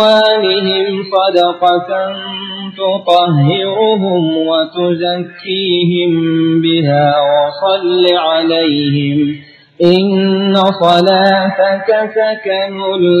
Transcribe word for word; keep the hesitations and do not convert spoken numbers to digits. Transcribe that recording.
أموالهم صدقة تطهرهم وتزكيهم بها وصل عليهم إن صلاتك سكن